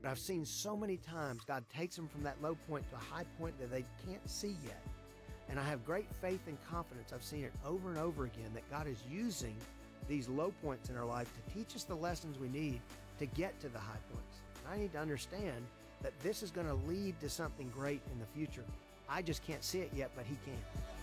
But I've seen so many times God takes them from that low point to a high point that they can't see yet. And I have great faith and confidence. I've seen it over and over again that God is using these low points in our life to teach us the lessons we need to get to the high points. And I need to understand that this is going to lead to something great in the future. I just can't see it yet, but He can.